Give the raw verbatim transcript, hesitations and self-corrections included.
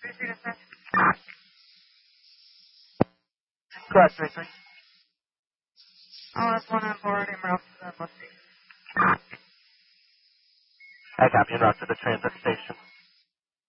Correct, three three. Oh, that's one on board and route to the bus station. I copy and route to the transit station.